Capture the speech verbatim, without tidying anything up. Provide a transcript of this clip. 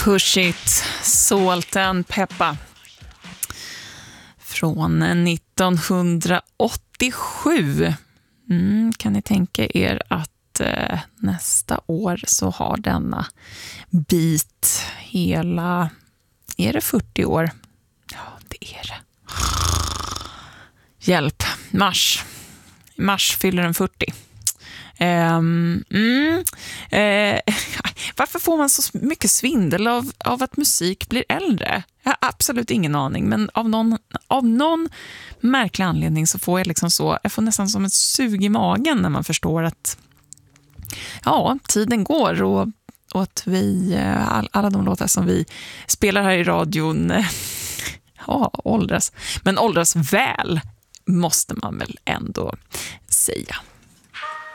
Push It, Salt and Pepper från nittonhundraåttiosju. Mm, kan ni tänka er att eh, nästa år så har denna bit hela, är det fyrtio år? Ja, det är det. Hjälp, mars. Mars fyller den fyrtio. Um, mm, uh, varför får man så mycket svindel av, av att musik blir äldre? Jag har absolut ingen aning, men av någon, av någon märklig anledning så får jag liksom så, jag får nästan som ett sug i magen när man förstår att ja, tiden går och, och att vi, all, alla de låtar som vi spelar här i radion ja, åldras, men åldras väl måste man väl ändå säga.